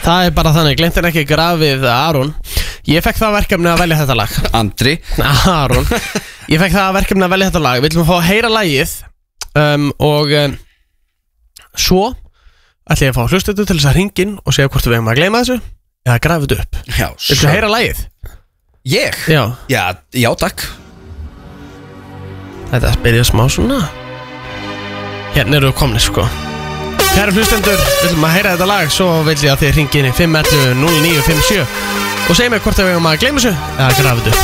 Það er bara þannig, gleymtir ekki grafið Aron. Ég fekk það verkefni að velja þetta lag. Andri Aron. Ég fekk það verkefni að velja þetta lag. Við ætlum að fá að heyra lagið svo ætlum ég að fá hlustendur til þess að hringin og segja hvort við eigum að gleyma þessu eða grafa þetta upp. Já, Viltu heyra lagið? Ég? Já, takk. Þetta byrja smá svona. Hérna eru komnir sko. Kæru hlustendur, við ætlum að heyra þetta lag. Svo vil ég að þið hringin í 511-0957 og segja mér hvort við eigum að gleyma þessu eða grafa þetta upp.